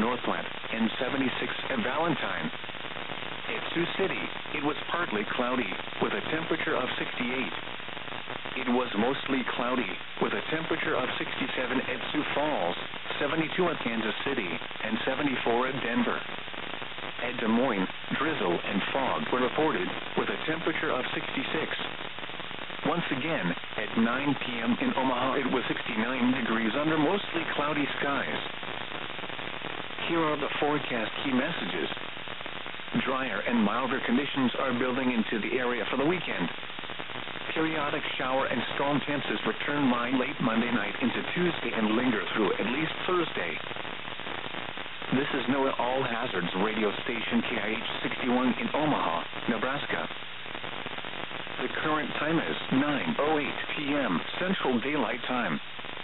North Platte, and 76 at Valentine. At Sioux City, it was partly cloudy, with a temperature of 68. It was mostly cloudy, with a temperature of 67 at Sioux Falls, 72 at Kansas City, and 74 at Denver. At Des Moines, drizzle and fog were reported, with a temperature of 66. Once again, at 9 p.m. in Omaha, it was 69 degrees under mostly cloudy skies. Here are the forecast key messages. Drier and milder conditions are building into the area for the weekend. Periodic shower and storm chances return by late Monday night into Tuesday and linger through at least Thursday. This is NOAA All Hazards radio station KIH 61 in Omaha, Nebraska. The current time is 9:08 p.m. Central Daylight Time.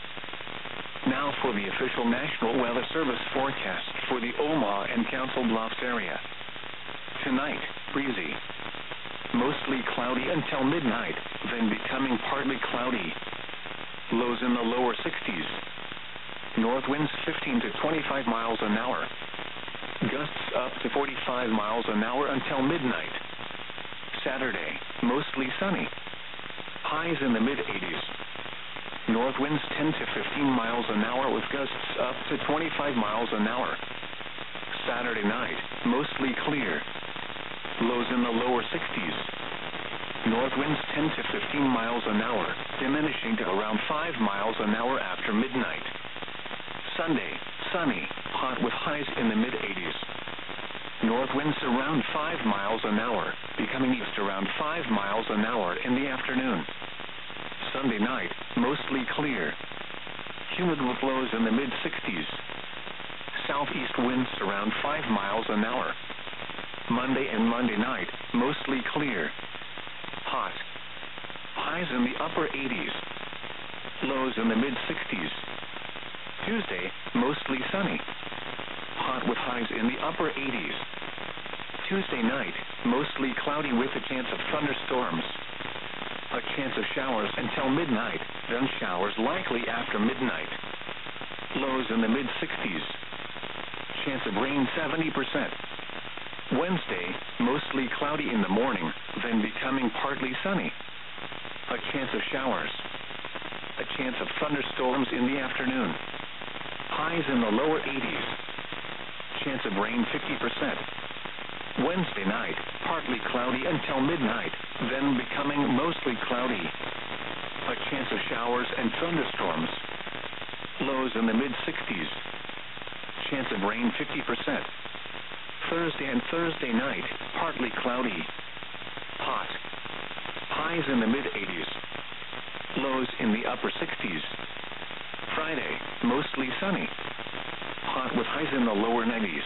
Now for the official National Weather Service forecast for the Omaha and Council Bluffs area. Tonight, breezy. Mostly cloudy until midnight, then becoming partly cloudy. Lows in the lower 60s. North winds 15 to 25 miles an hour. Gusts up to 45 miles an hour until midnight. Saturday, mostly sunny. Highs in the mid-80s. North winds 10 to 15 miles an hour with gusts up to 25 miles an hour. Saturday night, mostly clear. Lows in the lower 60s. North winds 10 to 15 miles an hour, diminishing to around 5 miles an hour after midnight. Sunday, sunny, hot with highs in the mid-80s. North winds around 5 miles an hour, becoming east around 5 miles an hour in the afternoon. Sunday night, mostly clear. Humid with lows in the mid-60s. Southeast winds around 5 miles an hour. Monday and Monday night, mostly clear. Hot. Highs in the upper 80s. Lows in the mid-60s. Tuesday, mostly sunny. Hot with highs in the upper 80s. Tuesday night, mostly cloudy with a chance of thunderstorms. A chance of showers until midnight, then showers likely after midnight. Lows in the mid-60s. Chance of rain 70%. Wednesday, mostly cloudy in the morning, then becoming partly sunny. A chance of showers. A chance of thunderstorms in the afternoon. Highs in the lower 80s. Chance of rain 50%. Wednesday night, partly cloudy until midnight, then becoming mostly cloudy. A chance of showers and thunderstorms. Lows in the mid-60s. Chance of rain 50%. Thursday and Thursday night, partly cloudy. Hot. Highs in the mid-80s. Lows in the upper 60s. Friday, mostly sunny. Hot with highs in the lower 90s.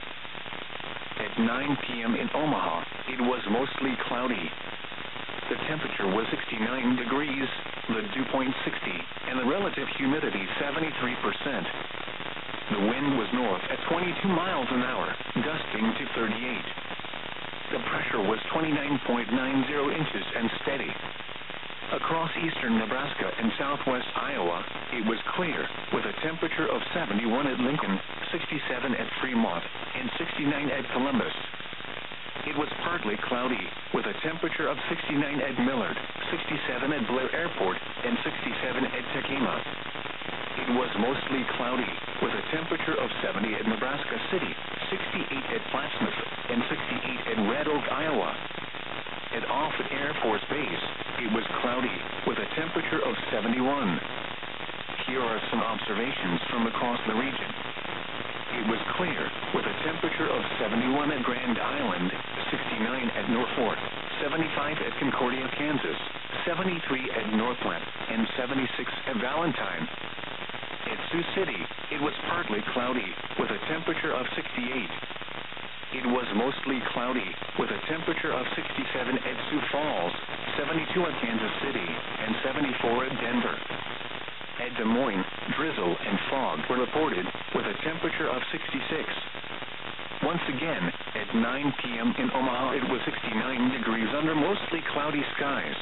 At 9 p.m. in Omaha, it was mostly cloudy. The temperature was 69 degrees, the dew point 60, and the relative humidity 73%. The wind was north at 22 miles an hour, gusting to 38. The pressure was 29.90 inches and steady. Across eastern Nebraska and southwest Iowa, it was clear, with a temperature of 71 at Lincoln, 67 at Fremont, and 69 at Columbus. It was partly cloudy, with a temperature of 69 at Millard, 67 at Blair Airport, and 67 at Tekema. It was mostly cloudy, with a temperature of 70 at Nebraska City, 68 at Plattsmouth, and 68 at Red Oak, Iowa. At Offutt Air Force Base, it was cloudy, with a temperature of 71. Here are some observations from across the region. It was clear, with a temperature of 71 at Grand Island, 69 at Norfolk, 75 at Concordia, Kansas, 73 at North Platte, and 76 at Valentine. At Sioux City, it was partly cloudy, with a temperature of 68. It was mostly cloudy, with a temperature of 67 at Sioux Falls, 72 at Kansas City, and 74 at Denver. At Des Moines, drizzle and fog were reported, with a temperature of 66. Once again, at 9 p.m. in Omaha, it was 69 degrees under mostly cloudy skies.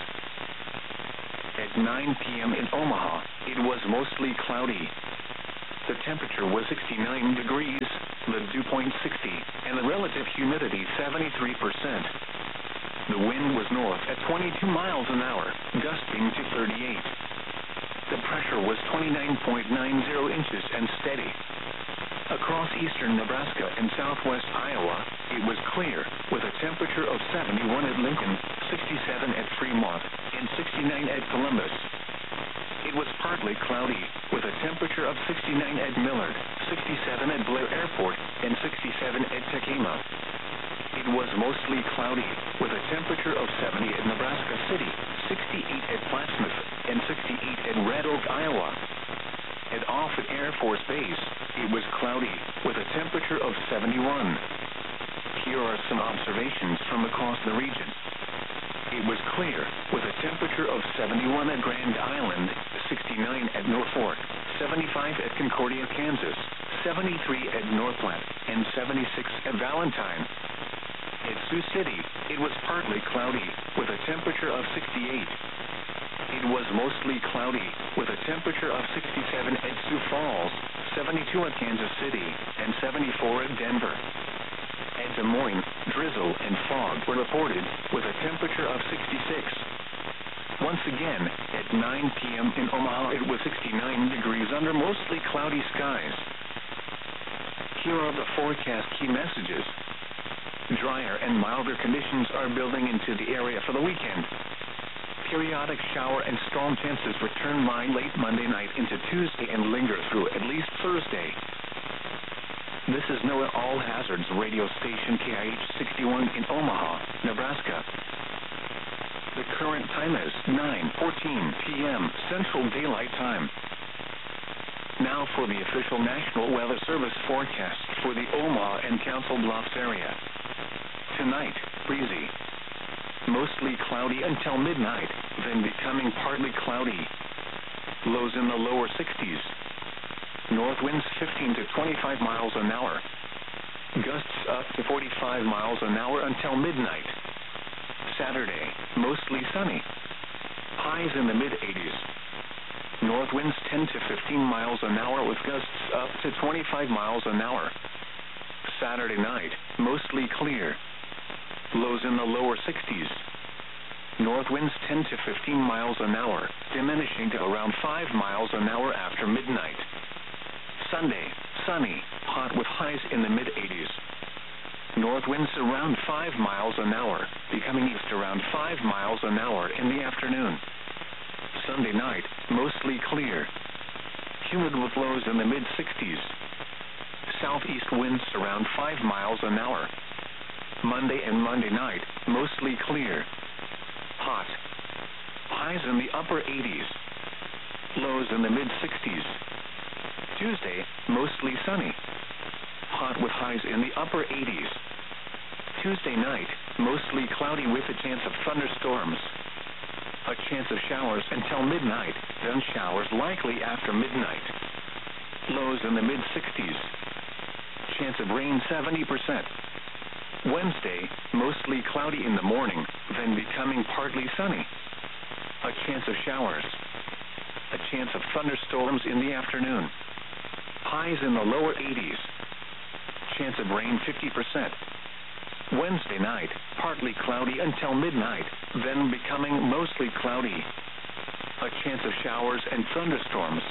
At 9 p.m. in Omaha, it was mostly cloudy. The temperature was 69 degrees, the dew point 60, and the relative humidity 73%. The wind was north at 22 miles an hour, gusting to 38. The pressure was 29.90 inches and steady. Across eastern Nebraska and southwest Iowa, it was clear, with a temperature of 71 at Lincoln, 67 at Fremont, and 69 at Columbus. It was partly cloudy, with a temperature of 69 at Millard, 67 at Blair Airport, and 67 at Tekema. It was mostly cloudy, with a temperature of 70 at Nebraska City, 68 at Plattsmouth, and 68 at Red Oak, Iowa. At Offutt Air Force Base, it was cloudy, with a temperature of 71. Here are some observations from across the region. It was clear, with a temperature of 71 at Grand Island, 69 at Norfolk, 75 at Concordia, Kansas, 73 at North Platte, and 76 at Valentine. At Sioux City, it was partly cloudy, with a temperature of 68. It was mostly cloudy, with a temperature of 67 at Sioux Falls, 72 at Kansas City, and 74 at Denver. At Des Moines, drizzle and fog were reported, with a temperature of 66. Once again, at 9 p.m. in Omaha, it was 69 degrees under mostly cloudy skies. Here are the forecast key messages. Drier and milder conditions are building into the area for the weekend. Periodic shower and storm chances return by late Monday night into Tuesday and linger through at least Thursday. This is NOAA All Hazards radio station KIH 61 in Omaha, Nebraska. The current time is 9:14 p.m. Central Daylight Time. Now for the official National Weather Service forecast for the Omaha and Council Bluffs area. Tonight, breezy. Mostly cloudy until midnight, then becoming partly cloudy. Lows in the lower 60s. North winds 15 to 25 miles an hour. Gusts up to 45 miles an hour until midnight. Saturday, mostly sunny. Highs in the mid-80s. North winds 10 to 15 miles an hour with gusts up to 25 miles an hour. Saturday night, mostly clear. Lows in the lower 60s. North winds 10 to 15 miles an hour, diminishing to around 5 miles an hour after midnight. Sunday, sunny, hot with highs in the mid-80s. North winds around 5 miles an hour, becoming east around 5 miles an hour in the afternoon. Sunday night, mostly clear. Humid with lows in the mid-60s. Southeast winds around 5 miles an hour. Monday and Monday night, mostly clear. Hot. Highs in the upper 80s. Lows in the mid-60s. Tuesday, mostly sunny. Hot with highs in the upper 80s. Tuesday night, mostly cloudy with a chance of thunderstorms. A chance of showers until midnight, then showers likely after midnight. Lows in the mid-60s. Chance of rain 70%. Wednesday, mostly cloudy in the morning, then becoming partly sunny. A chance of showers. A chance of thunderstorms in the afternoon. Highs in the lower 80s. Chance of rain 50%. Wednesday night, partly cloudy until midnight, then becoming mostly cloudy. A chance of showers and thunderstorms.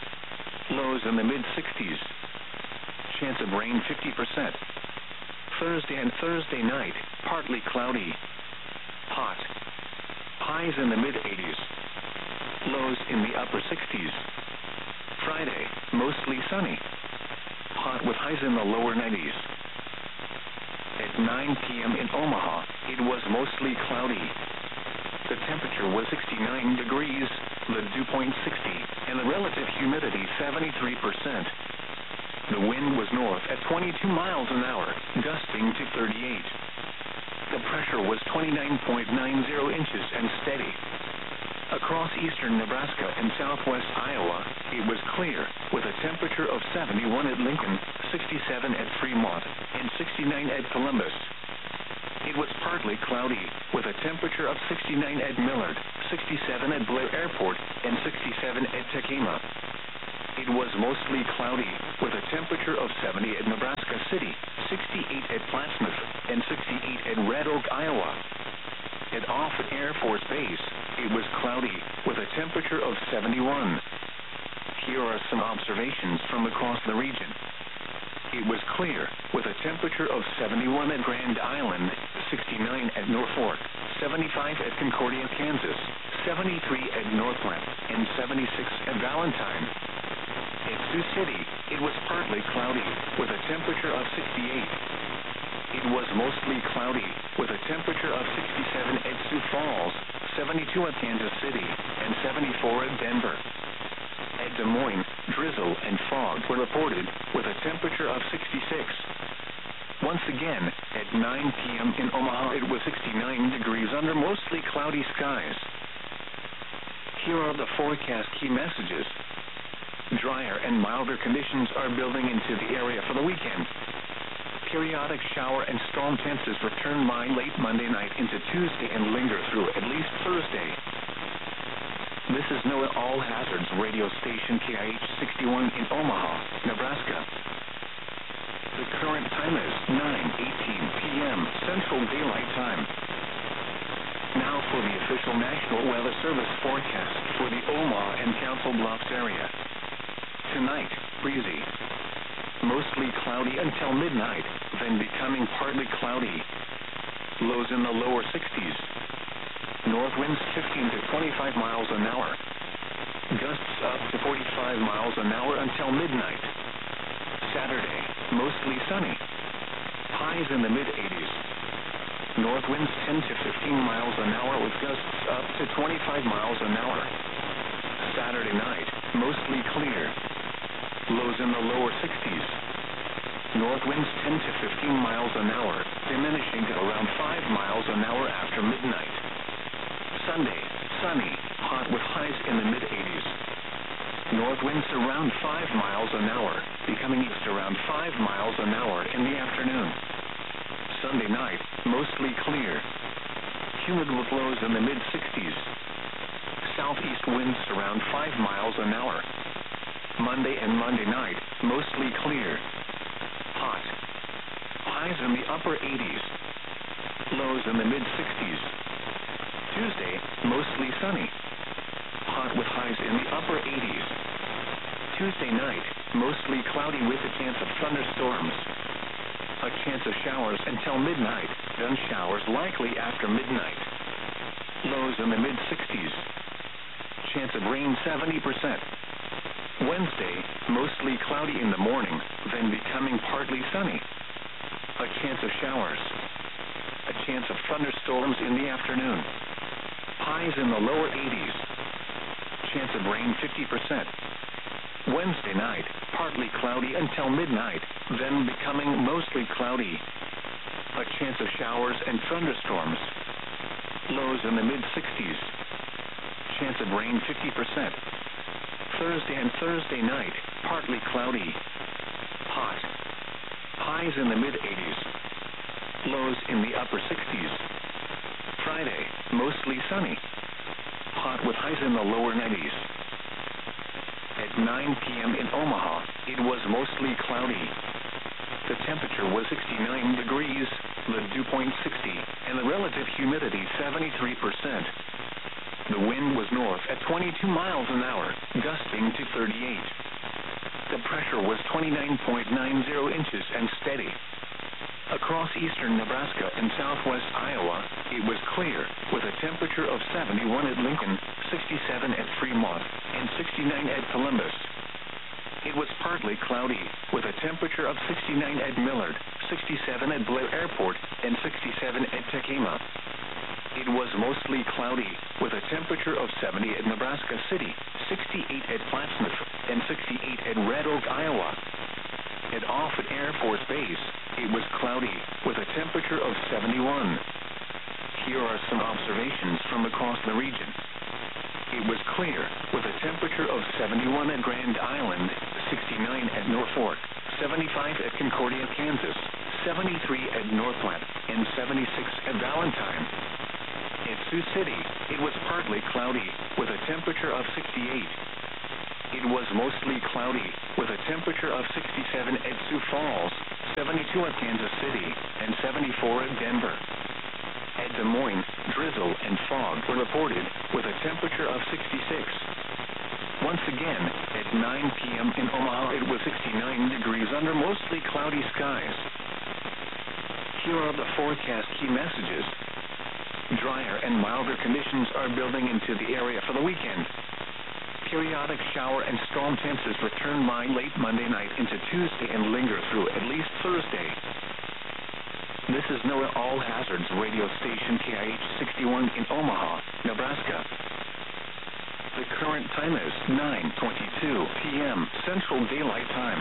Lows in the mid-60s. Chance of rain 50%. Thursday and Thursday night, partly cloudy. Hot. Highs in the mid-80s. Lows in the upper 60s. Friday, mostly sunny. Hot with highs in the lower 90s. At 9 p.m. in Omaha, it was mostly cloudy. The temperature was 69 degrees, the dew point 60, and the relative humidity 73%. The wind was north at 22 miles an hour, gusting to 38. The pressure was 29.90 inches and steady. Across eastern Nebraska and southwest Iowa, it was clear, with a temperature of 71 at Lincoln, 67 at Fremont, and 69 at Columbus. It was partly cloudy, with a temperature of 69 at Millard, 67 at Blair Airport, and 67 at Tekema. It was mostly cloudy, with a temperature of 70 at Nebraska City. City, 68 at Plattsmouth, and 68 at Red Oak, Iowa. At Offutt Air Force Base, it was cloudy with a temperature of 71. Here are some observations from across the region. It was clear with a temperature of 71 at Grand Island, 69 at Norfolk, 75 at Concordia, Kansas, 73 at Northland, and 76 at Valentine. At Sioux City, it was partly cloudy with a temperature of 68. It was mostly cloudy with a temperature of 67 at Sioux Falls, 72 at Kansas City, and 74 at Denver. At Des Moines, drizzle and fog were reported with a temperature of 66. Once again, at 9 p.m. in Omaha, it was 69 degrees under mostly cloudy skies. Here are the forecast key messages. Drier and milder conditions are building into the area for the weekend. Periodic shower and storm chances return by late Monday night into Tuesday and linger through at least Thursday. This is NOAA All Hazards radio station KIH 61 in Omaha, Nebraska. The current time is 9:18 p.m. Central Daylight Time. Now for the official National Weather Service forecast for the Omaha and Council Bluffs area. Tonight, breezy. Mostly cloudy until midnight, then becoming partly cloudy. Lows in the lower 60s. North winds 15 to 25 miles an hour. Gusts up to 45 miles an hour until midnight. Saturday, mostly sunny. Highs in the mid-80s. North winds 10 to 15 miles an hour with gusts up to 25 miles an hour. Saturday night, mostly clear. Lows in the lower 60s. North winds 10 to 15 miles an hour, diminishing to around 5 miles an hour after midnight. Sunday, sunny, hot with highs in the mid-80s. North winds around 5 miles an hour, becoming east around 5 miles an hour in the afternoon. Sunday night, mostly clear. Humid with lows in the mid-60s. Southeast winds around 5 miles an hour. Monday and Monday night, mostly clear. Hot. Highs in the upper 80s. Lows in the mid-60s. Tuesday, mostly sunny. Hot with highs in the upper 80s. Tuesday night, mostly cloudy with a chance of thunderstorms. A chance of showers until midnight, then showers likely after midnight. Lows in the mid-60s. Chance of rain 70%. Wednesday, mostly cloudy in the morning, then becoming partly sunny. A chance of showers. A chance of thunderstorms in the afternoon. Highs in the lower 80s. Chance of rain 50%. Wednesday night, partly cloudy until midnight, then becoming mostly cloudy. A chance of showers and thunderstorms. Lows in the mid-60s. Chance of rain 50%. Thursday and Thursday night, partly cloudy. Hot. Highs in the mid-80s. Lows in the upper 60s. Friday, mostly sunny. Hot with highs in the lower 90s. At 9 p.m. in Omaha, it was mostly cloudy. The temperature was 69 degrees, the dew point 60, and the relative humidity 73%. The wind was north at 22 miles an hour, gusting to 38. The pressure was 29.90 inches and steady. Across eastern Nebraska and southwest Iowa, it was clear, with a temperature of 71 at Lincoln, 67 at Fremont, and 69 at Columbus. It was partly cloudy, with a temperature of 69 at Millard, 67 at Blair Airport, and 67 at Tekema. It was mostly cloudy, with a temperature of 70 at Nebraska City, 68 at Plattsmouth, and 68 at Red Oak, Iowa. At Offutt Air Force Base, it was cloudy, with a temperature of 71. Here are some observations from across the region. It was clear, with a temperature of 71 at Grand Island, 69 at Norfolk, 75 at Concordia, Kansas, 73 at Northland, and 76 at Valentine. At Sioux City, it was partly cloudy, with a temperature of 68. It was mostly cloudy, with a temperature of 67 at Sioux Falls, 72 at Kansas City, and 74 at Denver. At Des Moines, drizzle and fog were reported, with a temperature of 66. Once again, at 9 p.m. in Omaha, it was 69 degrees under mostly cloudy skies. Here are the forecast key messages. Drier and milder conditions are building into the area for the weekend. Periodic shower and storm chances return by late Monday night into Tuesday and linger through at least Thursday. This is NOAA All Hazards radio station KIH 61 in Omaha, Nebraska. The current time is 9:22 p.m. Central Daylight Time.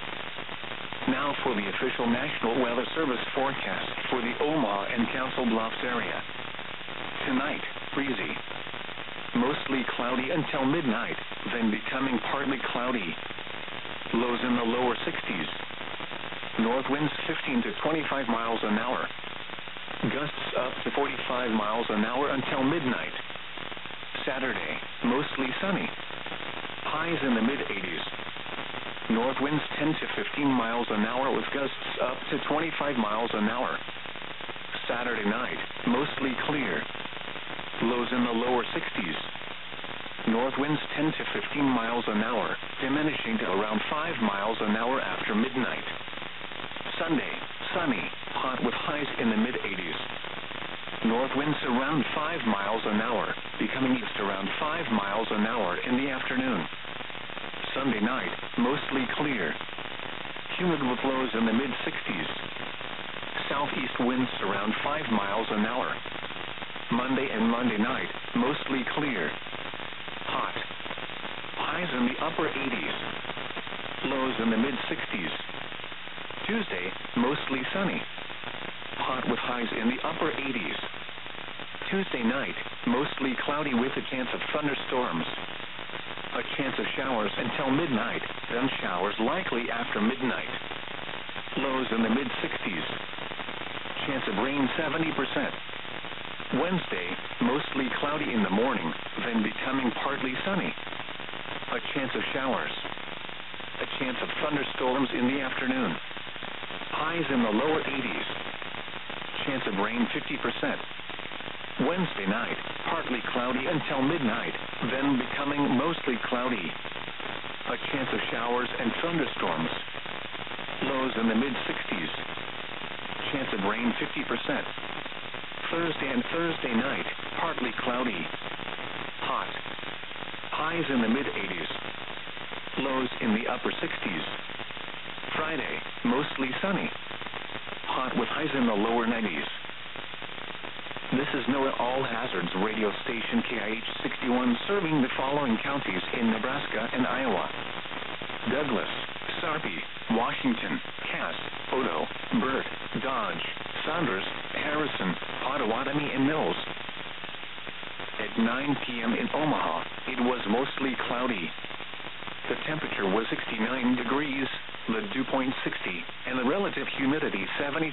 Now for the official National Weather Service forecast for the Omaha and Council Bluffs area. Tonight, breezy. Mostly cloudy until midnight, then becoming partly cloudy. Lows in the lower 60s. North winds 15 to 25 miles an hour. Gusts up to 45 miles an hour until midnight. Saturday, mostly sunny. Highs in the mid-80s. North winds 10 to 15 miles an hour with gusts up to 25 miles an hour. Saturday night, mostly clear. Lows in the lower 60s. North winds 10 to 15 miles an hour, diminishing to around 5 miles an hour after midnight. Sunday, sunny, hot with highs in the mid-80s. North winds around 5 miles an hour, becoming east around 5 miles an hour in the afternoon. Sunday night, mostly clear. Humid with lows in the mid-60s. Southeast winds around 5 miles an hour. Monday and Monday night, mostly clear. Hot. Highs in the upper 80s. Lows in the mid-60s. Tuesday, mostly sunny. Hot with highs in the upper 80s. Tuesday night, mostly cloudy with a chance of thunderstorms. A chance of showers until midnight, then showers likely after midnight. Lows in the mid-60s. Chance of rain 70%. Wednesday, mostly cloudy in the morning, then becoming partly sunny. A chance of showers. A chance of thunderstorms in the afternoon. Highs in the lower 80s. Chance of rain 50%. Wednesday night, partly cloudy until midnight, then becoming mostly cloudy. A chance of showers and thunderstorms. Lows in the mid-60s. Chance of rain 50%. Thursday and Thursday night, partly cloudy. Hot. Highs in the mid-80s. Lows in the upper 60s. Friday, mostly sunny. Hot with highs in the lower 90s. This is NOAA All Hazards radio station KIH 61 serving the following counties in Nebraska and Iowa: Douglas, Sarpy, Washington, Cass, Odo, Burt, Dodge, Saunders, Harrison, Pottawatomie, and Mills. At 9 p.m. in Omaha, it was mostly cloudy. The temperature was 69 degrees, the dew point 60, and the relative humidity 73%.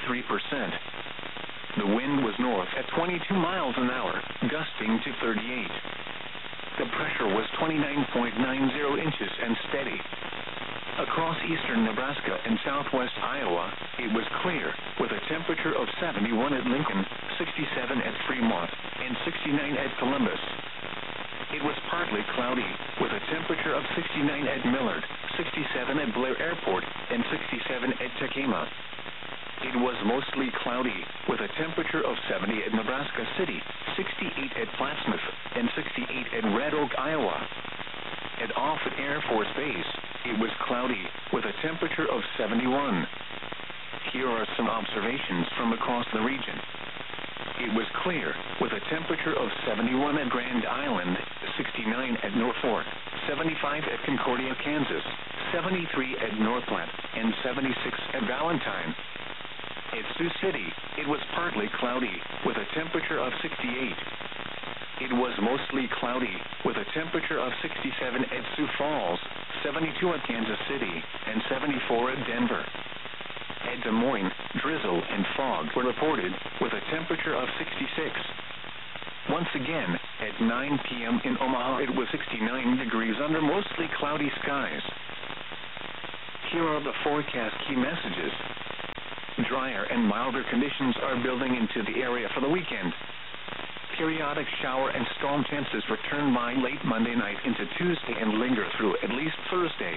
The wind was north at 22 miles an hour, gusting to 38. The pressure was 29.90 inches and steady. Across eastern Nebraska and southwest Iowa, it was clear, with a temperature of 71 at Lincoln, 67 at Fremont, and 69 at Columbus. It was partly cloudy, with a temperature of 69 at Millard, 67 at Blair Airport, and 67 at Tekema. It was mostly cloudy, with a temperature of 70 at Nebraska City, 68 at Plattsmouth, and 68 at Red Oak, Iowa. At Offutt Air Force Base, it was cloudy, with a temperature of 71. Here are some observations from across the region. It was clear, with a temperature of 71 at Grand Island, 69 at Norfolk, 75 at Concordia, Kansas, 73 at North Platte, and 76 at Valentine. At Sioux City, it was partly cloudy, with a temperature of 68. It was mostly cloudy, with a temperature of 67 at Sioux Falls, 72 at Kansas City, and 74 at Denver. At Des Moines, drizzle and fog were reported, with a temperature of 66. Once again, at 9 p.m. in Omaha, it was 69 degrees under mostly cloudy skies. Here are the forecast key messages. Drier and milder conditions are building into the area for the weekend. Periodic shower and storm chances return by late Monday night into Tuesday and linger through at least Thursday.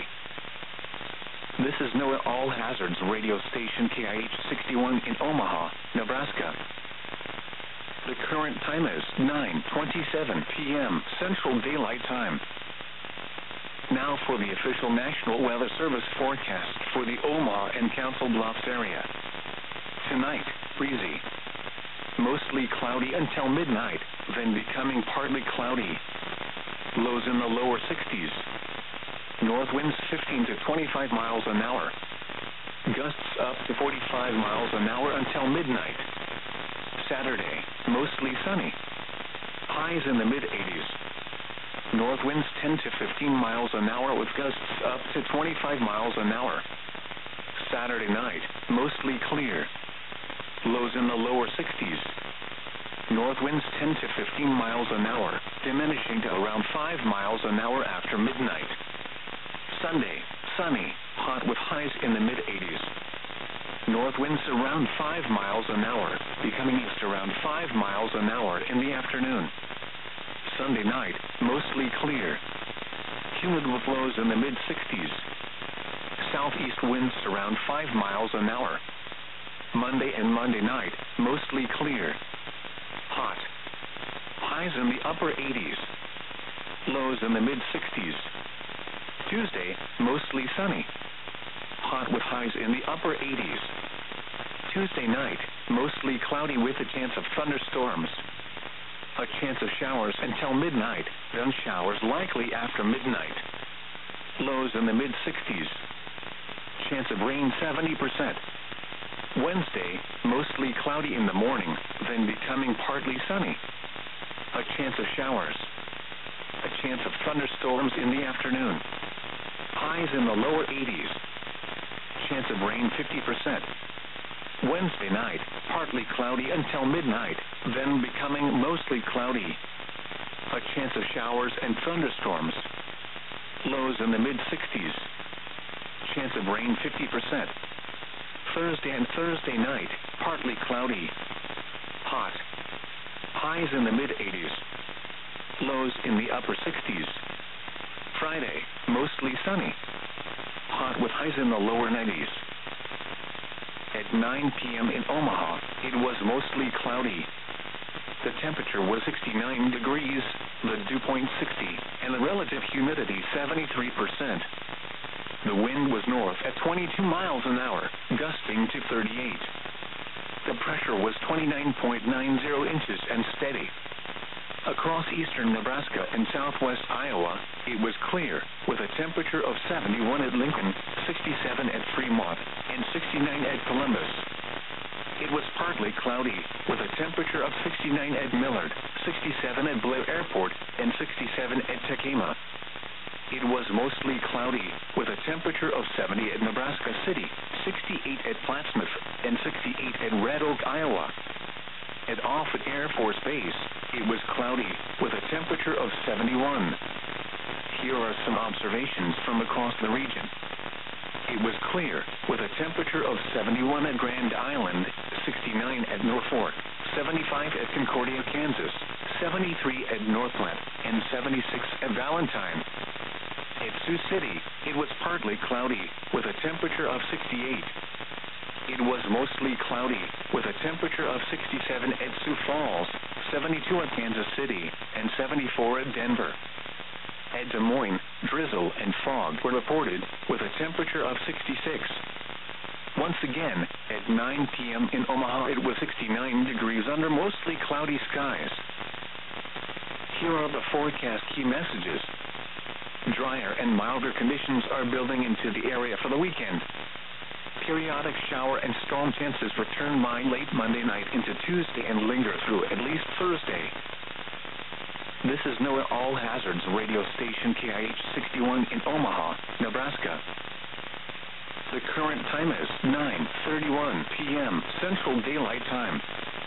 This is NOAA All Hazards radio station KIH 61 in Omaha, Nebraska. The current time is 9:27 p.m. Central Daylight Time. Now for the official National Weather Service forecast for the Omaha and Council Bluffs area. Tonight, breezy. Mostly cloudy until midnight, then becoming partly cloudy. Lows in the lower 60s. North winds 15 to 25 miles an hour. Gusts up to 45 miles an hour until midnight. Saturday, mostly sunny. Highs in the mid-80s. North winds 10 to 15 miles an hour with gusts up to 25 miles an hour. Saturday night, mostly clear. Lows in the lower 60s. North winds 10 to 15 miles an hour, diminishing to around 5 miles an hour after midnight. Sunday, sunny, hot with highs in the mid-80s. North winds around 5 miles an hour, becoming east around 5 miles an hour in the afternoon. Sunday night, mostly clear. Humid with lows in the mid-60s. Southeast winds around 5 miles an hour. Monday and Monday night, mostly clear. Hot. Highs in the upper 80s. Lows in the mid-60s. Tuesday, mostly sunny. Hot with highs in the upper 80s. Tuesday night, mostly cloudy with a chance of thunderstorms. A chance of showers until midnight, then showers likely after midnight. Lows in the mid-60s. Chance of rain 70%. Wednesday, mostly cloudy in the morning, then becoming partly sunny. A chance of showers. A chance of thunderstorms in the afternoon. Highs in the lower 80s. Chance of rain 50%. Wednesday night, partly cloudy until midnight, then becoming mostly cloudy. A chance of showers and thunderstorms. Lows in the mid-60s. Chance of rain 50%. Thursday and Thursday night, partly cloudy. Hot. Highs in the mid-80s. Lows in the upper 60s. Friday, mostly sunny. Hot with highs in the lower 90s. At 9 p.m. in Omaha, it was mostly cloudy. The temperature was 69 degrees, the dew point 60, and the relative humidity 73%. The wind was north at 22 miles an hour, gusting to 38. The pressure was 29.90 inches and steady. Across eastern Nebraska and southwest Iowa, it was clear, with a temperature of 71 at Lincoln, 67 at Fremont, and 69 at Columbus. It was partly cloudy, with a temperature of 69 at Millard, 67 at Blair Airport, and 67 at Tekema. It was mostly cloudy, with a temperature of 70 at Nebraska City, 68 at Plattsmouth, and 68 at Red Oak, Iowa. At Offutt Air Force Base, it was cloudy, with a temperature of 71. Here are some observations from across the region. It was clear, with a temperature of 71 at Grand Island, 69 at Norfolk, 75 at Concordia, Kansas, 73 at Northland, and 76 at Valentine. At Sioux City, it was partly cloudy, with a temperature of 68. It was mostly cloudy, with a temperature of 67 at Sioux Falls, 72 at Kansas City, and 74 at Denver. At Des Moines, drizzle and fog were reported, with a temperature of 66. Once again, at 9 p.m. in Omaha, it was 69 degrees under mostly cloudy skies. Here are the forecast key messages. Drier and milder conditions are building into the area for the weekend. Periodic shower and storm chances return by late Monday night into Tuesday and linger through at least Thursday. This is NOAA All Hazards radio station KIH 61 in Omaha, Nebraska. The current time is 9:31 p.m. Central Daylight Time.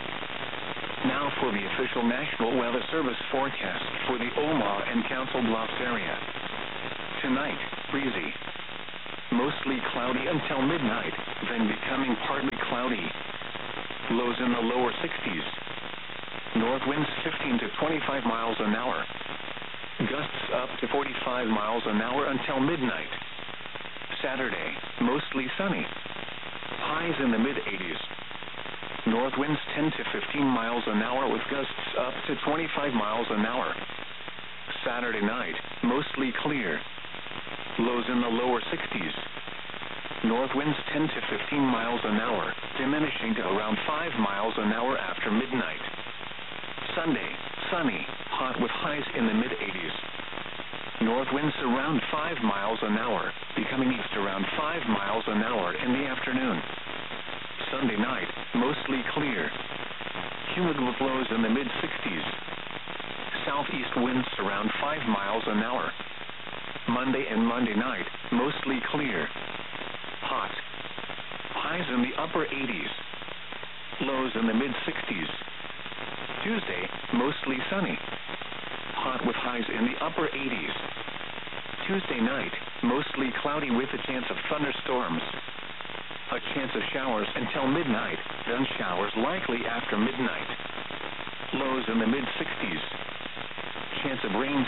Now for the official National Weather Service forecast for the Omaha and Council Bluffs area. Tonight, breezy. Mostly cloudy until midnight, then becoming partly cloudy. cloudy. Lows in the lower 60s. North winds 15 to 25 miles an hour. Gusts up to 45 miles an hour until midnight. Saturday, mostly sunny. Highs in the mid-80s. North winds 10 to 15 miles an hour with gusts up to 25 miles an hour. Saturday night, mostly clear. Lows in the lower 60s. North winds 10 to 15 miles an hour, diminishing to around 5 miles an hour after midnight. Sunday, sunny, hot with highs in the mid-80s. North winds around 5 miles an hour, becoming east around 5 miles an hour in the afternoon. Sunday night, mostly clear. Humid with lows in the mid-60s. Southeast winds around 5 miles an hour. Monday and Monday night, mostly clear. Hot. Highs in the upper 80s. Lows in the mid-60s. Tuesday, mostly sunny. Hot with highs in the upper 80s. Tuesday night, mostly cloudy with a chance of thunderstorms. A chance of showers until midnight, then showers likely after midnight. Lows in the mid-60s. Chance of rain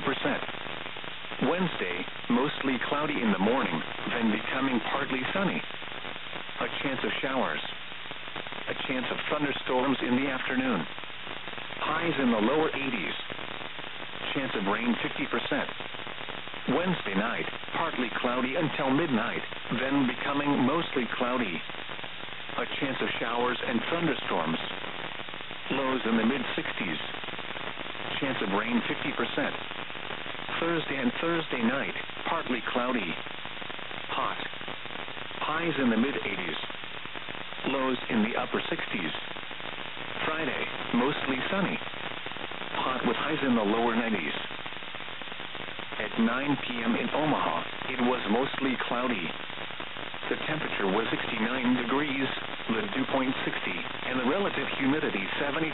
70%. Wednesday, mostly cloudy in the morning, then becoming partly sunny. A chance of showers. A chance of thunderstorms in the afternoon. Highs in the lower 80s. Chance of rain 50%. Wednesday night, partly cloudy until midnight, then becoming mostly cloudy. A chance of showers and thunderstorms. Lows in the mid-60s. Chance of rain 50%. Thursday and Thursday night, partly cloudy. Hot. Highs in the mid-80s. Lows in the upper 60s. Friday, mostly sunny. Hot with highs in the lower 90s. At 9 p.m. in Omaha, it was mostly cloudy. The temperature was 69 degrees, the dew point 60, and the relative humidity 73%.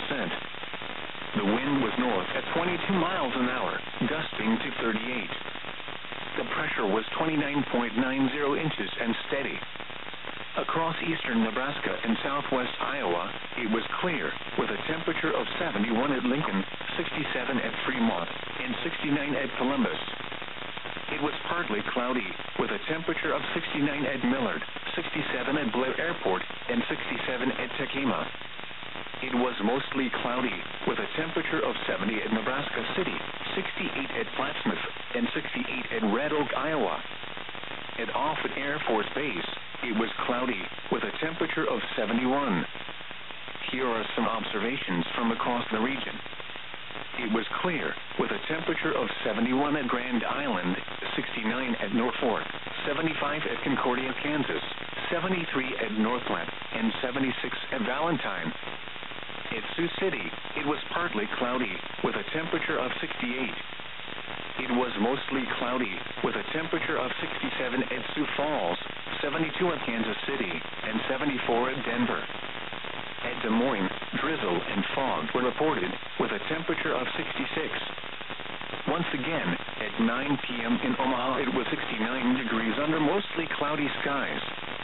The wind was north at 22 miles an hour, gusting to 38. The pressure was 29.90 inches and steady. Across eastern Nebraska and southwest Iowa, it was clear, with a temperature of 71 at Lincoln, 67 at Fremont, and 69 at Columbus. It was partly cloudy, with a temperature of 69 at Millard, 67 at Blair Airport, and 67 at Tekema. It was mostly cloudy, with a temperature of 70 at Nebraska City, 68 at Plattsmouth, and 68 at Red Oak, Iowa. At Offutt Air Force Base, it was cloudy, with a temperature of 71. Here are some observations from across the region. It was clear, with a temperature of 71 at Grand Island, 69 at Norfolk, 75 at Concordia, Kansas, 73 at Northland, and 76 at Valentine. At Sioux City, it was partly cloudy, with a temperature of 68. It was mostly cloudy, with a temperature of 67 at Sioux Falls, 72 at Kansas City, and 74 at Denver. At Des Moines, drizzle and fog were reported, with a temperature of 66. Once again, at 9 p.m. in Omaha, it was 69 degrees under mostly cloudy skies.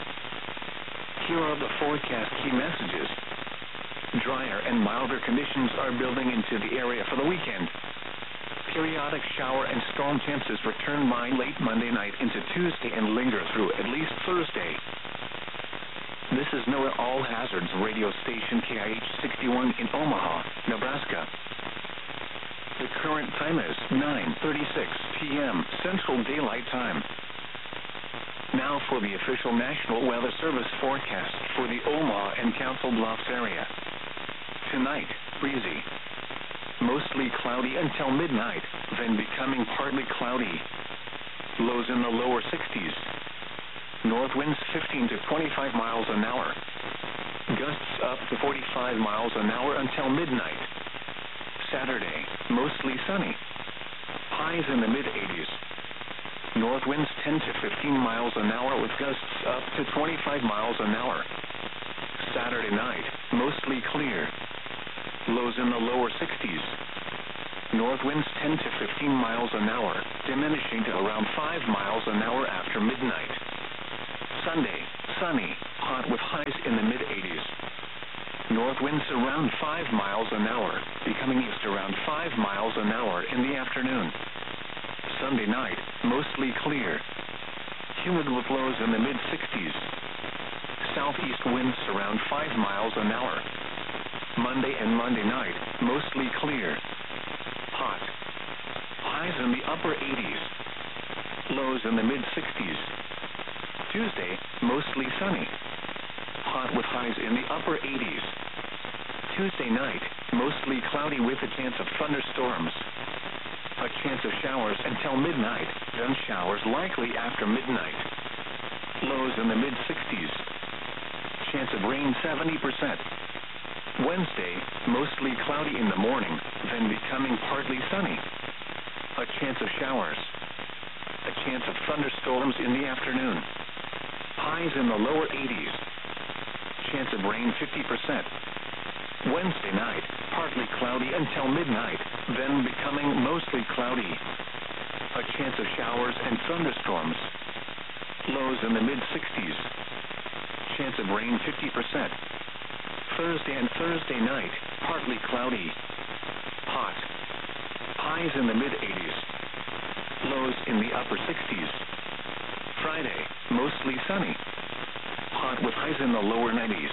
Here are the forecast key messages. Drier and milder conditions are building into the area for the weekend. Periodic shower and storm chances return by late Monday night into Tuesday and linger through at least Thursday. This is NOAA All Hazards radio station KIH 61 in Omaha, Nebraska. The current time is 9:36 p.m. Central Daylight Time. Now for the official National Weather Service forecast for the Omaha and Council Bluffs area. Tonight, breezy. Mostly cloudy until midnight, then becoming partly cloudy. Lows in the lower 60s. North winds 15 to 25 miles an hour. Gusts up to 45 miles an hour until midnight. Saturday, mostly sunny. Highs in the mid-80s. North winds 10 to 15 miles an hour with gusts up to 25 miles an hour. Saturday night, mostly clear. Lows in the lower 60s. North winds 10 to 15 miles an hour, diminishing to around 5 miles an hour after midnight. Sunday, sunny, hot with highs in the winds around 5 miles an hour, becoming east around 5 miles an hour in the afternoon. Sunday night, mostly clear. Humid with lows in the mid-60s. Southeast winds around 5 miles an hour. Monday and Monday night, mostly clear. Hot. Highs in the upper 80s. Lows in the mid-60s. Tuesday, mostly sunny. Hot with highs in the upper 80s. Tuesday night, mostly cloudy with a chance of thunderstorms. A chance of showers until midnight, then showers likely after midnight. Lows in the mid-60s. Chance of rain 70%. Wednesday, mostly cloudy in the morning, then becoming partly sunny. A chance of showers. A chance of thunderstorms in the afternoon. Highs in the lower 80s. Chance of rain 50%. Wednesday night, partly cloudy until midnight, then becoming mostly cloudy. A chance of showers and thunderstorms. Lows in the mid-60s. Chance of rain 50%. Thursday and Thursday night, partly cloudy. Hot. Highs in the mid-80s. Lows in the upper 60s. Friday, mostly sunny. Hot with highs in the lower 90s.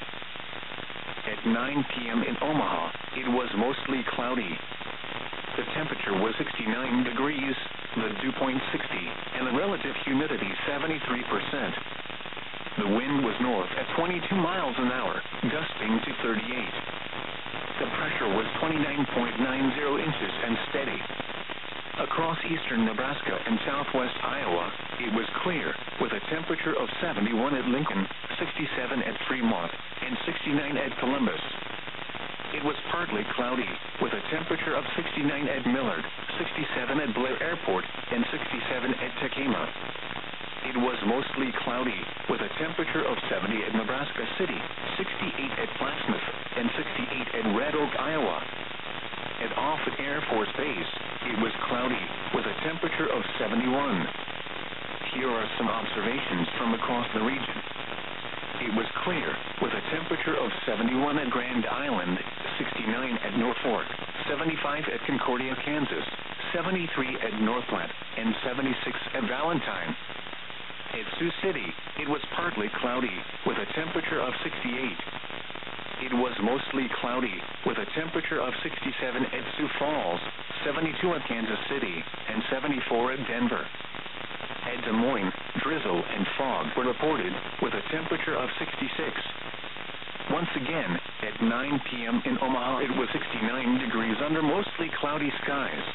At 9 p.m. in Omaha, it was mostly cloudy. The temperature was 69 degrees, the dew point 60, and the relative humidity 73%. The wind was north at 22 miles an hour, gusting to 38. The pressure was 29.90 inches and steady. Across eastern Nebraska and southwest Iowa, it was clear, with a temperature of 71 at Lincoln, 67 at Fremont, and 69 at Columbus. It was partly cloudy, with a temperature of 69 at Millard, 67 at Blair Airport, and 67 at Tekema. It was mostly cloudy, with a temperature of 70 at Nebraska City, 68 at Plattsmouth, and 68 at Red Oak, Iowa. At Offutt Air Force Base, it was cloudy, with a temperature of 71. Here are some observations from across the region. It was clear, with a temperature of 71 at Grand Island, 69 at Norfolk, 75 at Concordia, Kansas, 73 at Northland, and 76 at Valentine. At Sioux City, it was partly cloudy, with a temperature of 68. It was mostly cloudy, with a temperature of 67 at Sioux Falls, 72 at Kansas City, and 74 at Denver. At Des Moines, drizzle and fog were reported, with a temperature of 66. Once again, at 9 p.m. in Omaha, it was 69 degrees under mostly cloudy skies.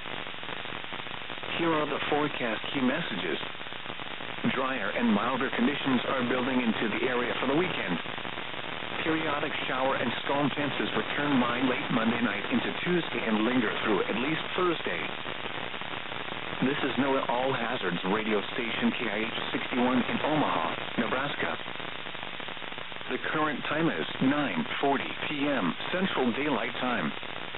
Here are the forecast key messages. Drier and milder conditions are building into the area for the weekend. Periodic shower and storm chances return by late Monday night into Tuesday and linger through at least Thursday. This is NOAA All Hazards radio station KIH 61 in Omaha, Nebraska. The current time is 9:40 p.m. Central Daylight Time.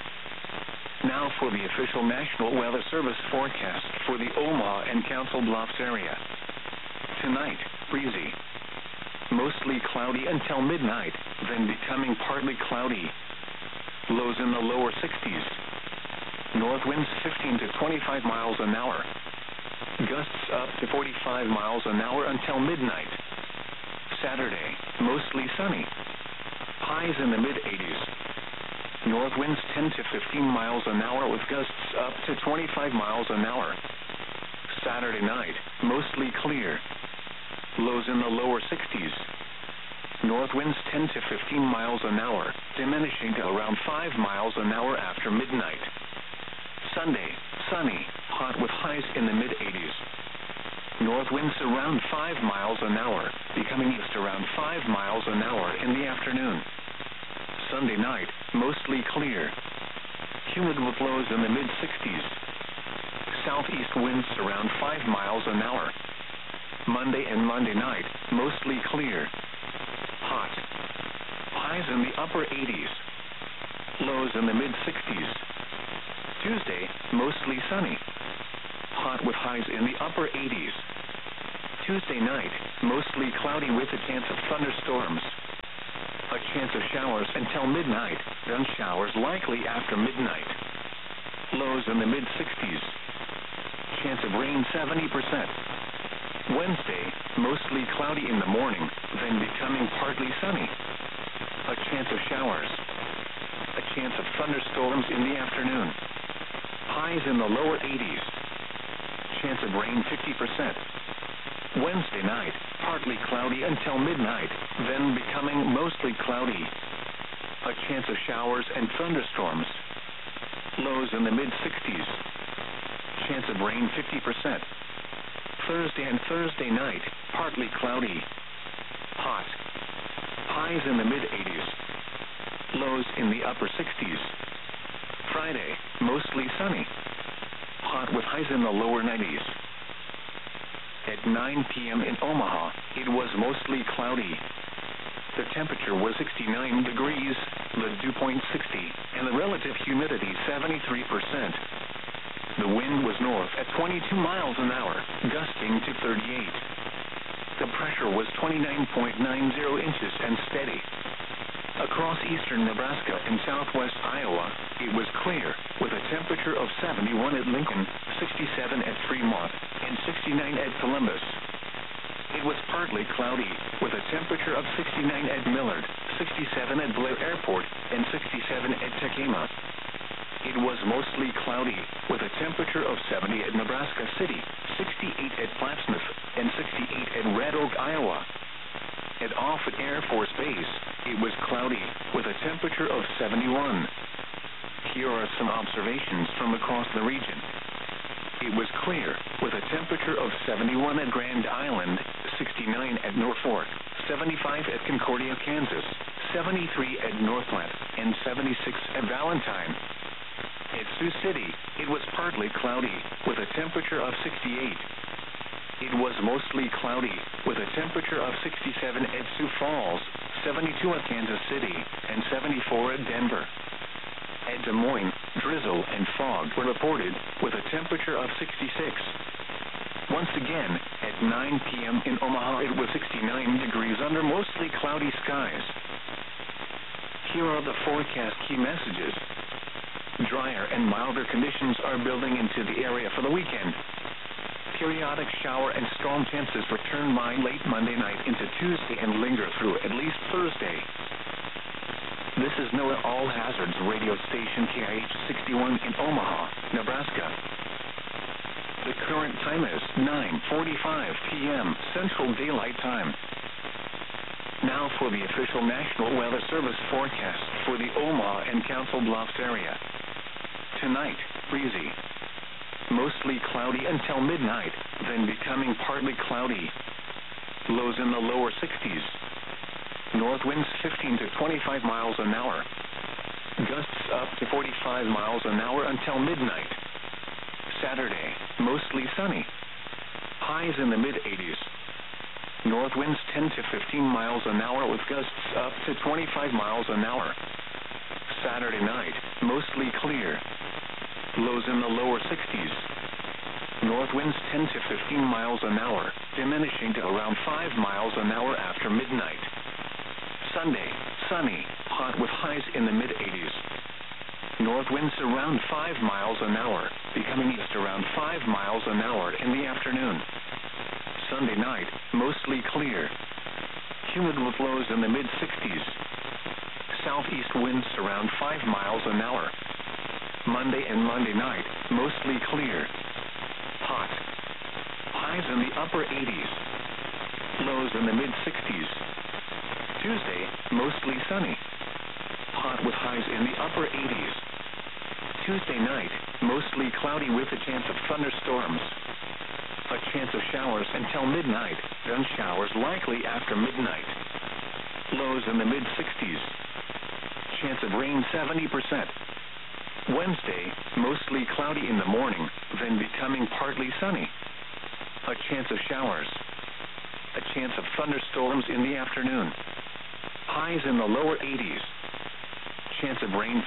Now for the official National Weather Service forecast for the Omaha and Council Bluffs area. Tonight, breezy. Mostly cloudy until midnight, then becoming partly cloudy. Lows in the lower 60s. North winds 15 to 25 miles an hour. Gusts up to 45 miles an hour until midnight. Saturday, mostly sunny. Highs in the mid-80s. North winds 10 to 15 miles an hour with gusts up to 25 miles an hour. Saturday night, mostly clear. Lows in the lower 60s. North winds 10 to 15 miles an hour, diminishing to around 5 miles an hour after midnight. Sunday, sunny, hot with highs in the mid-80s. North winds around 5 miles an hour, becoming east around 5 miles an hour in the afternoon. Sunday night, mostly clear. Humid with lows in the mid-60s. Southeast winds around 5 miles an hour. Monday and Monday night, mostly clear. Hot. Highs in the upper 80s. Lows in the mid-60s. Tuesday, mostly sunny. Hot with highs in the upper 80s. Tuesday night, mostly cloudy with a chance of thunderstorms. A chance of showers. showers until midnight, then showers likely after midnight. Lows in the mid-60s. Chance of rain 70%. Wednesday, mostly cloudy in the morning, then becoming partly sunny. A chance of showers. A chance of thunderstorms in the afternoon. Highs in the lower 80s. Chance of rain 50%. Wednesday night, partly cloudy until midnight, then becoming mostly cloudy. A chance of showers and thunderstorms. Lows in the mid-60s. Chance of rain 50%. Thursday and Thursday night, partly cloudy. Hot. Highs in the mid-80s. Lows in the upper 60s. Friday, mostly sunny. Hot with highs in the lower 90s. At 9 p.m. in Omaha, it was mostly cloudy. The temperature was 69 degrees, the dew point 60, and the relative humidity 73%. The wind was north at 22 miles an hour, gusting to 38. The pressure was 29.90 inches and steady. Across eastern Nebraska and southwest Iowa, it was clear, with a temperature of 71 at Lincoln, 67 at Fremont, and 69 at Columbus. It was partly cloudy, with a temperature of 69 at Millard, 67 at Blair Airport, and 67 at Tekema. It was mostly cloudy, with a temperature of 70 at Nebraska City, 68 at Plattsmouth, and 68 at Red Oak, Iowa. At Offutt Air Force Base, it was cloudy, with a temperature of 71. Here are some observations from across the region. It was clear, with a temperature of 71 at Grand Island, 69 at Norfolk, 75 at Concordia, Kansas, 73 at North Platte, and 76 at Valentine. At Sioux City, it was partly cloudy, with a temperature of 68. It was mostly cloudy, with a temperature of 67 at Sioux Falls, 72 at Kansas City, and 74 at Denver. At Des Moines, drizzle and fog were reported, with a temperature of 66. Once again, at 9 p.m. in Omaha, it was 69 degrees under mostly cloudy skies. Here are the forecast key messages. Drier and milder conditions are building into the area for the weekend. Periodic shower and storm chances return by late Monday night into Tuesday and linger through at least Thursday. This is NOAA All Hazards radio station KIH 61 in Omaha, Nebraska. The current time is 9:45 p.m. Central Daylight Time. Now for the official National Weather Service forecast for the Omaha and Council Bluffs area. Tonight, breezy. Mostly cloudy until midnight, then becoming partly cloudy. Lows in the lower 60s. North winds 15 to 25 miles an hour. Gusts up to 45 miles an hour until midnight. Saturday, mostly sunny. Highs in the mid-80s. North winds 10 to 15 miles an hour with gusts up to 25 miles an hour. Saturday night, mostly clear. Lows in the lower 60s. North winds 10 to 15 miles an hour, diminishing to around 5 miles an hour after midnight. Sunday, sunny, hot with highs in the mid-80s. North winds around 5 miles an hour, becoming east around 5 miles an hour in the afternoon. Sunday night, mostly clear. Humid with lows in the mid-60s. Southeast winds around 5 miles an hour. Monday and Monday night, mostly clear. Hot. Highs in the upper 80s. Lows in the mid-60s. Tuesday, mostly sunny. Hot with highs in the upper 80s. Tuesday night, mostly cloudy with a chance of thunderstorms. A chance of showers until midnight, then showers likely after midnight. Lows in the mid-60s. Chance of rain 70%. Wednesday, mostly cloudy in the morning, then becoming partly sunny. A chance of showers. A chance of thunderstorms in the afternoon. Highs in the lower 80s. Chance of rain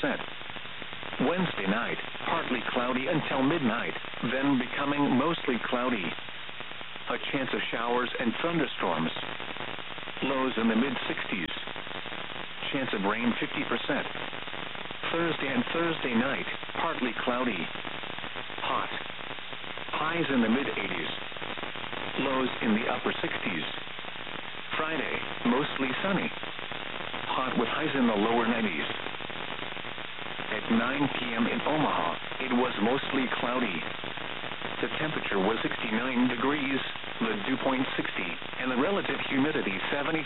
50%. Wednesday night, partly cloudy until midnight, then becoming mostly cloudy. A chance of showers and thunderstorms. Lows in the mid-60s. Chance of rain 50%. Thursday and Thursday night, partly cloudy. Hot. Highs in the mid-80s. Lows in the upper 60s. Friday, mostly sunny. Hot with highs in the lower 90s. At 9 p.m. in Omaha, it was mostly cloudy. The temperature was 69 degrees, the dew point 60, and the relative humidity 73%.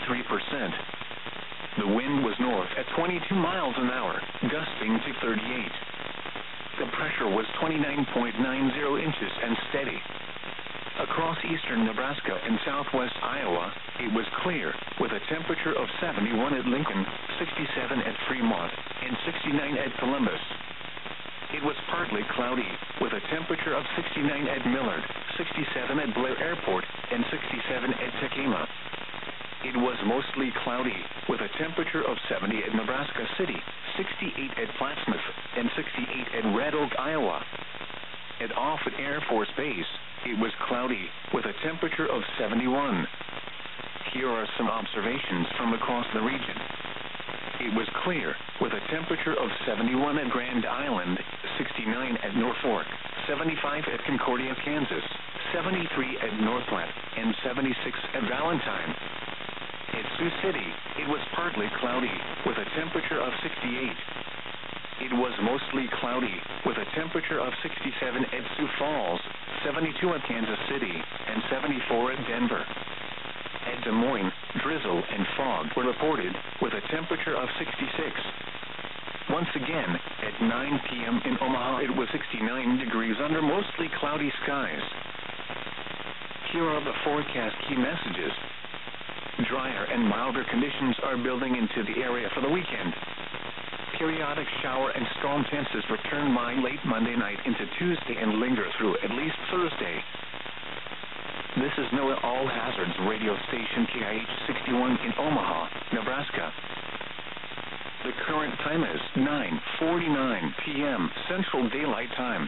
The wind was north at 22 miles an hour, gusting to 38. The pressure was 29.90 inches and steady. Across eastern Nebraska and southwest Iowa, it was clear, with a temperature of 71 at Lincoln, 67 at Fremont, and 69 at Columbus. It was partly cloudy, with a temperature of 69 at Millard, 67 at Blair Airport, and 67 at Tekema. It was mostly cloudy, with a temperature of 70 at Nebraska City, 68 at Plattsmouth, and 68 at Red Oak, Iowa. At Offutt Air Force Base, it was cloudy, with a temperature of 71. Here are some observations from across the region. It was clear, with a temperature of 71 at Grand Island, 69 at Norfolk, 75 at Concordia, Kansas, 73 at North Platte, and 76 at Valentine. At Sioux City, it was partly cloudy, with a temperature of 68. It was mostly cloudy, with a temperature of 67 at Sioux Falls, 72 at Kansas City, and 74 at Denver. At Des Moines, drizzle and fog were reported, with a temperature of 66. Once again, at 9 p.m. in Omaha, it was 69 degrees under mostly cloudy skies. Here are the forecast key messages. Drier and milder conditions are building into the area for the weekend. Periodic shower and storm chances return by late Monday night into Tuesday and linger through at least Thursday. This is NOAA All Hazards radio station KIH 61 in Omaha, Nebraska. The current time is 9:49 p.m. Central Daylight Time.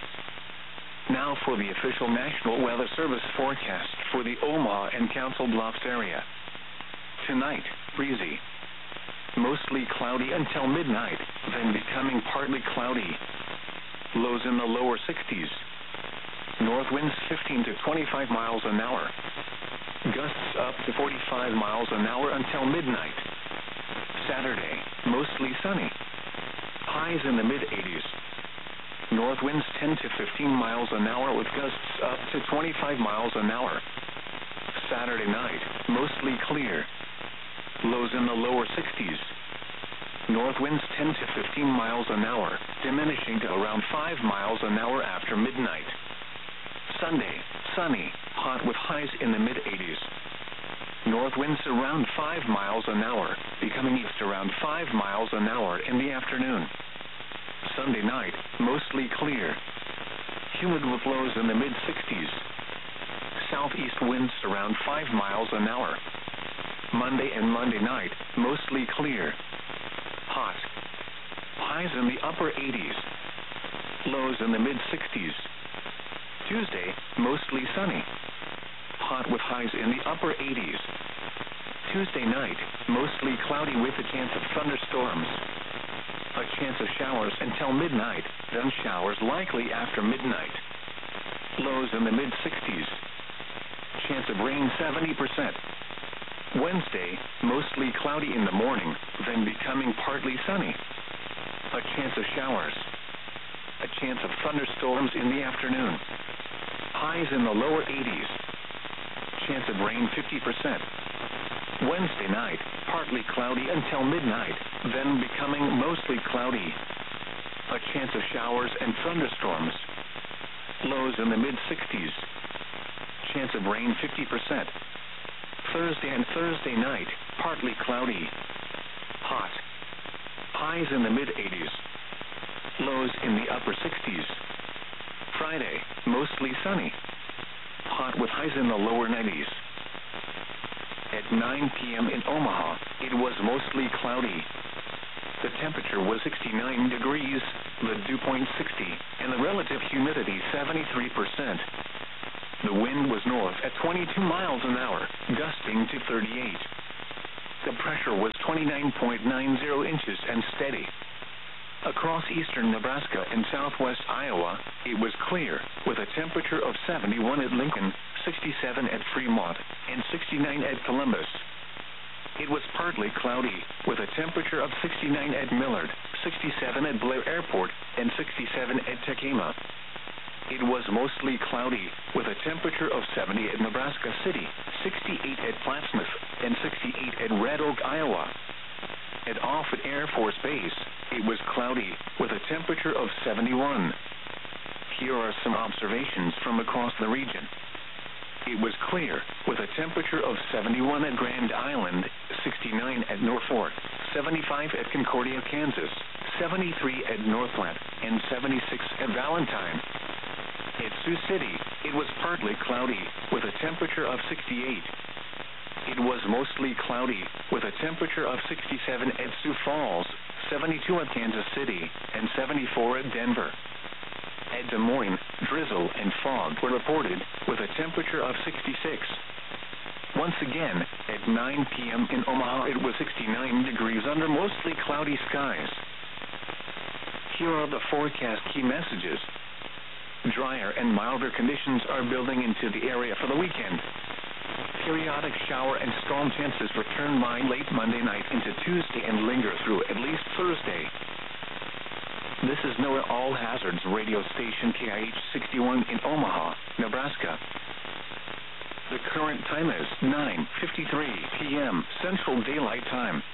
Now for the official National Weather Service forecast for the Omaha and Council Bluffs area. Tonight, breezy. Mostly cloudy until midnight, then becoming partly cloudy. Lows in the lower 60s. North winds 15 to 25 miles an hour. Gusts up to 45 miles an hour until midnight. Saturday, mostly sunny. Highs in the mid-80s. North winds 10 to 15 miles an hour with gusts up to 25 miles an hour. Saturday night, mostly clear. Lows in the lower 60s. North winds 10 to 15 miles an hour, diminishing to around 5 miles an hour after midnight. Sunday, sunny, hot with highs in the mid-80s. North winds around 5 miles an hour, becoming east around 5 miles an hour in the afternoon. Sunday night, mostly clear. Humid with lows in the mid-60s. Southeast winds around 5 miles an hour. Monday and Monday night, mostly clear. Hot. Highs in the upper 80s. Lows in the mid-60s. Tuesday, mostly sunny. Hot with highs in the upper 80s. Tuesday night, mostly cloudy with a chance of thunderstorms. A chance of showers until midnight, then showers likely after midnight. Lows in the mid-60s. Chance of rain 70%. Wednesday, mostly cloudy in the morning, then becoming partly sunny. A chance of showers. A chance of thunderstorms in the afternoon. Highs in the lower 80s. Chance of rain 50%. Wednesday night, partly cloudy until midnight, then becoming mostly cloudy. A chance of showers and thunderstorms. Lows in the mid-60s. Chance of rain 50%. Thursday and Thursday night, partly cloudy. Hot. Highs in the mid-80s. Lows in the upper 60s. Friday, mostly sunny. Hot with highs in the lower 90s. At 9 p.m. in Omaha, it was mostly cloudy. The temperature was 69 degrees, the dew point 60, and the relative humidity 73%. The wind was north at 22 miles an hour, gusting to 38. The pressure was 29.90 inches and steady. Across eastern Nebraska and southwest Iowa, it was clear, with a temperature of 71 at Lincoln, 67 at Fremont, and 69 at Columbus. It was partly cloudy, with a temperature of 69 at Millard, 67 at Blair Airport, and 67 at Tekema. It was mostly cloudy, with a temperature of 70 at Nebraska City, 68 at Plattsmouth, and 68 at Red Oak, Iowa. At Offutt Air Force Base, it was cloudy, with a temperature of 71. Here are some observations from across the region. It was clear, with a temperature of 71 at Grand Island, 69 at Norfolk, 75 at Concordia, Kansas, 73 at Northland, and 76 at Valentine. At Sioux City, it was partly cloudy, with a temperature of 68. It was mostly cloudy, with a temperature of 67 at Sioux Falls, 72 at Kansas City, and 74 at Denver. At Des Moines, drizzle and fog were reported, with a temperature of 66. Once again, at 9 p.m. in Omaha, it was 69 degrees under mostly cloudy skies. Here are the forecast key messages. Drier and milder conditions are building into the area for the weekend. Periodic shower and storm chances return by late Monday night into Tuesday and linger through at least Thursday. This is NOAA All Hazards radio station KIH 61 in Omaha, Nebraska. The current time is 9:53 p.m. Central Daylight Time.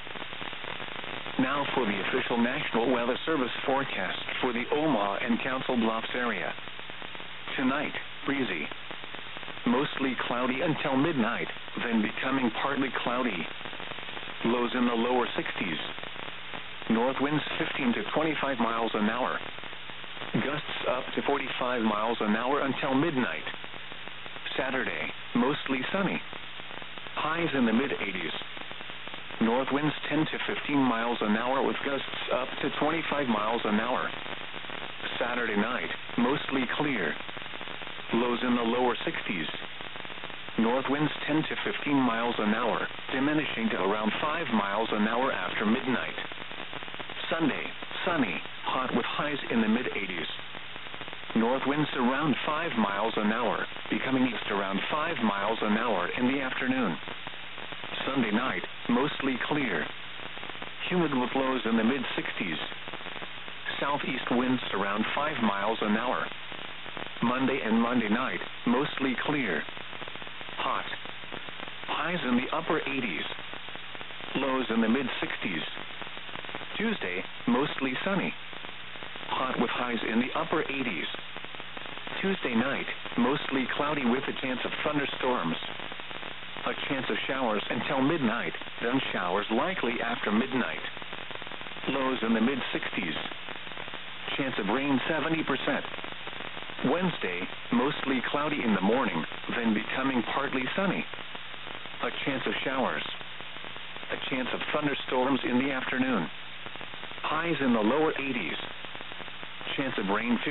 Now for the official National Weather Service forecast for the Omaha and Council Bluffs area. Tonight, breezy. Mostly cloudy until midnight, then becoming partly cloudy. Lows in the lower 60s. North winds 15 to 25 miles an hour. Gusts up to 45 miles an hour until midnight. Saturday, mostly sunny. Highs in the mid-80s. North winds 10 to 15 miles an hour with gusts up to 25 miles an hour. Saturday night, mostly clear. Lows in the lower 60s. North winds 10 to 15 miles an hour, diminishing to around 5 miles an hour after midnight. Sunday, sunny, hot with highs in the mid-80s. North winds around 5 miles an hour, becoming east around 5 miles an hour in the afternoon. Sunday night, mostly clear. Humid with lows in the mid-60s. Southeast winds around 5 miles an hour. Monday and Monday night, mostly clear. Hot. Highs in the upper 80s. Lows in the mid-60s. Tuesday, mostly sunny. Hot with highs in the upper 80s. Tuesday night, mostly cloudy with a chance of thunderstorms. A chance of showers until midnight, then showers likely after midnight. Lows in the mid-60s. Chance of rain 70%. Wednesday, mostly cloudy in the morning, then becoming partly sunny. A chance of showers. A chance of thunderstorms in the afternoon. Highs in the lower 80s. Chance of rain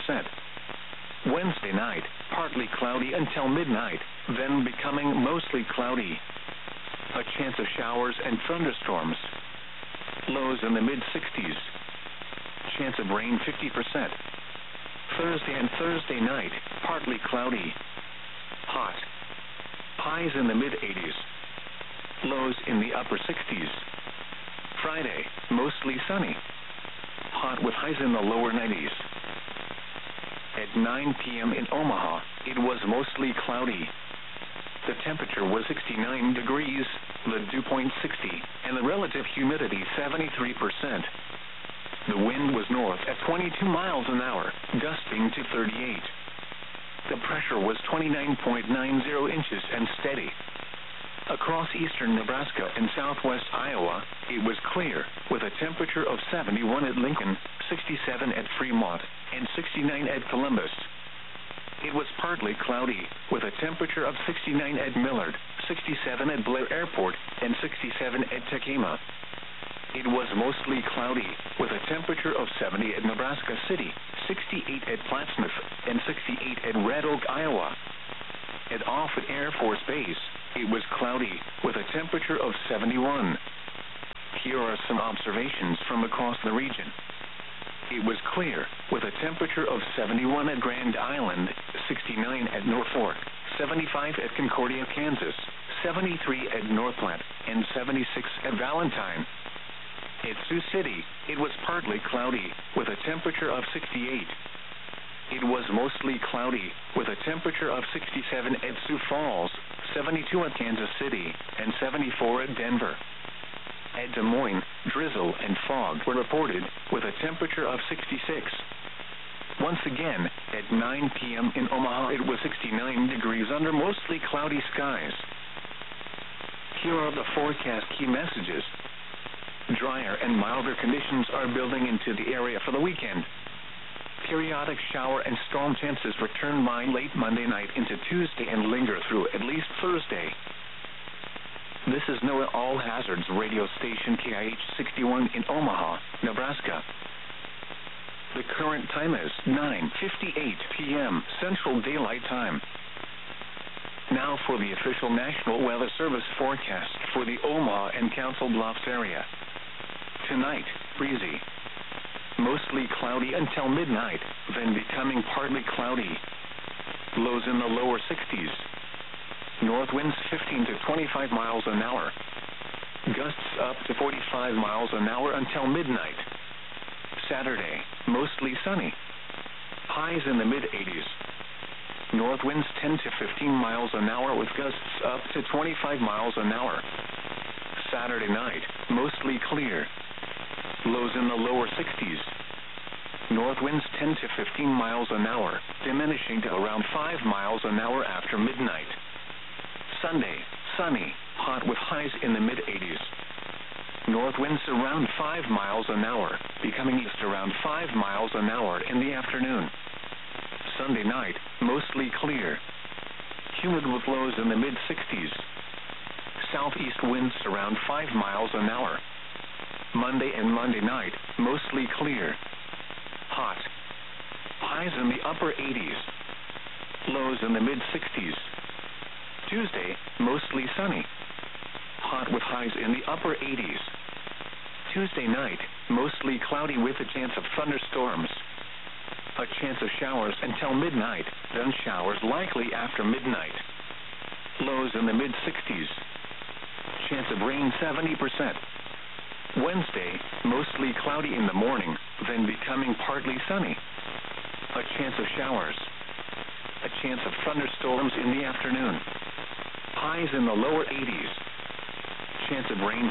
50%. Wednesday night, partly cloudy until midnight, then becoming mostly cloudy. A chance of showers and thunderstorms. Lows in the mid-60s. Chance of rain 50%. Thursday and Thursday night, partly cloudy. Hot. Highs in the mid-80s. Lows in the upper 60s. Friday, mostly sunny. Hot with highs in the lower 90s. At 9 p.m. in Omaha, it was mostly cloudy. The temperature was 69 degrees, the dew point 60, and the relative humidity 73%. The wind was north at 22 miles an hour, gusting to 38. The pressure was 29.90 inches and steady. Across eastern Nebraska and southwest Iowa, it was clear, with a temperature of 71 at Lincoln, 67 at Fremont, and 69 at Columbus. It was partly cloudy, with a temperature of 69 at Millard, 67 at Blair Airport, and 67 at Tekema. It was mostly cloudy, with a temperature of 70 at Nebraska City, 68 at Plattsmouth, and 68 at Red Oak, Iowa. At Offutt Air Force Base, it was cloudy, with a temperature of 71. Here are some observations from across the region. It was clear, with a temperature of 71 at Grand Island, 69 at Norfolk, 75 at Concordia, Kansas, 73 at North Platte, and 76 at Valentine. At Sioux City, it was partly cloudy, with a temperature of 68. It was mostly cloudy, with a temperature of 67 at Sioux Falls, 72 at Kansas City, and 74 at Denver. At Des Moines, drizzle and fog were reported, with a temperature of 66. Once again, at 9 p.m. in Omaha, it was 69 degrees under mostly cloudy skies. Here are the forecast key messages. Drier and milder conditions are building into the area for the weekend. Periodic shower and storm chances return by late Monday night into Tuesday and linger through at least Thursday. This is NOAA All Hazards radio station KIH 61 in Omaha, Nebraska. The current time is 9:58 p.m. Central Daylight Time. Now for the official National Weather Service forecast for the Omaha and Council Bluffs area. Tonight, breezy. Mostly cloudy until midnight, then becoming partly cloudy. Lows in the lower 60s. North winds 15 to 25 miles an hour. Gusts up to 45 miles an hour until midnight. Saturday, mostly sunny. Highs in the mid-80s. North winds 10 to 15 miles an hour with gusts up to 25 miles an hour. Saturday night, mostly clear. Lows in the lower 60s. North winds 10 to 15 miles an hour, diminishing to around 5 miles an hour after midnight. Sunday, sunny, hot with highs in the mid-80s. North winds around 5 miles an hour, becoming east around 5 miles an hour in the afternoon. Sunday night, mostly clear. Humid with lows in the mid-60s. Southeast winds around 5 miles an hour. Monday and Monday night, mostly clear. Hot. Highs in the upper 80s. Lows in the mid-60s. Tuesday, mostly sunny. Hot with highs in the upper 80s. Tuesday night, mostly cloudy with a chance of thunderstorms. A chance of showers until midnight, then showers likely after midnight. Lows in the mid-60s. Chance of rain 70%. Wednesday, mostly cloudy in the morning, then becoming partly sunny. A chance of showers. A chance of thunderstorms in the afternoon. Highs in the lower 80s. Chance of rain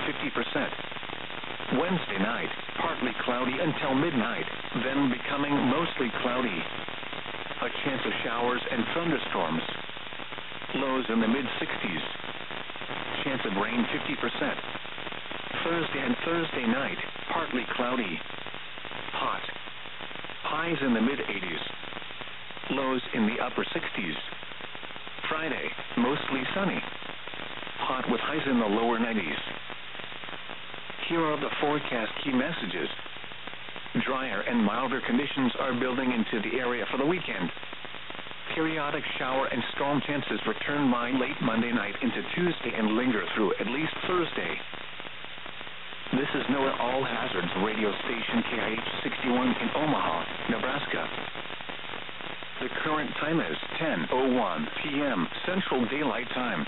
50%. Wednesday night, partly cloudy until midnight, then becoming mostly cloudy. A chance of showers and thunderstorms. Lows in the mid-60s. Chance of rain 50%. Thursday and Thursday night, partly cloudy. Hot. Highs in the mid-80s. Lows in the upper 60s. Friday, mostly sunny. Hot with highs in the lower 90s. Here are the forecast key messages. Drier and milder conditions are building into the area for the weekend. Periodic shower and storm chances return by late Monday night into Tuesday and linger through at least Thursday. This is NOAA All Hazards radio station KIH 61 in Omaha, Nebraska. The current time is 10:01 p.m. Central Daylight Time.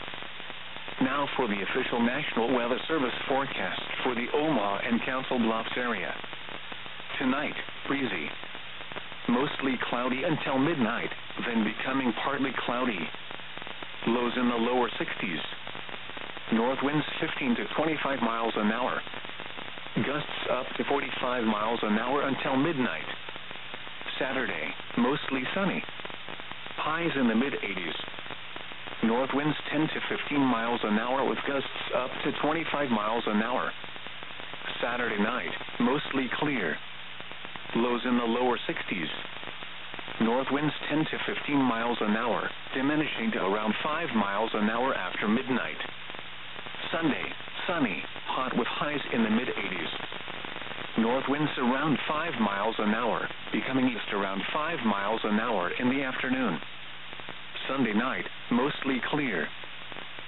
Now for the official National Weather Service forecast for the Omaha and Council Bluffs area. Tonight, breezy. Mostly cloudy until midnight, then becoming partly cloudy. Lows in the lower 60s. North winds 15 to 25 miles an hour. Gusts up to 45 miles an hour until midnight. Saturday, mostly sunny. Highs in the mid-80s. North winds 10 to 15 miles an hour with gusts up to 25 miles an hour. Saturday night, mostly clear. Lows in the lower 60s. North winds 10 to 15 miles an hour, diminishing to around 5 miles an hour after midnight. Sunday, sunny, hot with highs in the mid-80s. North winds around 5 miles an hour, becoming east around 5 miles an hour in the afternoon. Sunday night, mostly clear.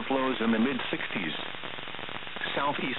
lows in the mid-60s. Southeast